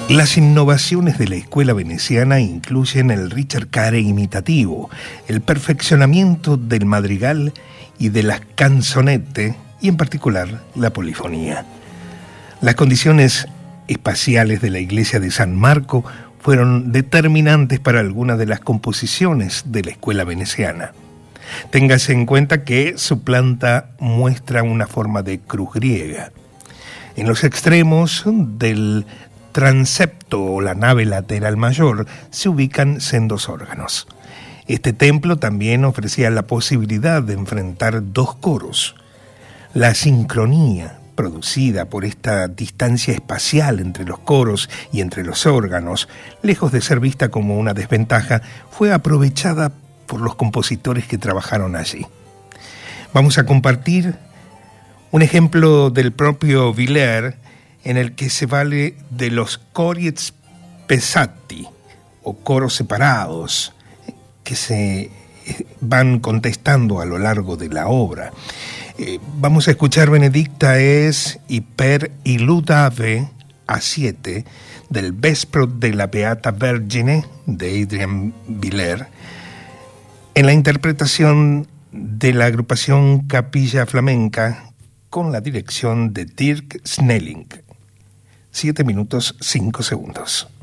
Las innovaciones de la escuela veneciana incluyen el ricercare imitativo, el perfeccionamiento del madrigal y de las canzonette, y en particular la polifonía. Las condiciones espaciales de la iglesia de San Marco fueron determinantes para algunas de las composiciones de la escuela veneciana. Téngase en cuenta que su planta muestra una forma de cruz griega. En los extremos del transepto o la nave lateral mayor se ubican sendos órganos. Este templo también ofrecía la posibilidad de enfrentar dos coros. La sincronía producida por esta distancia espacial entre los coros y entre los órganos, lejos de ser vista como una desventaja, fue aprovechada por los compositores que trabajaron allí. Vamos a compartir un ejemplo del propio Villers en el que se vale de los cori spezzati o coros separados que se van contestando a lo largo de la obra. Vamos a escuchar Benedicta es y per illudave a 7 del Vespro de la Beata Vergine de Adrien Villers en la interpretación de la agrupación Capilla Flamenca con la dirección de Dirk Snelling. 7 minutos 5 segundos.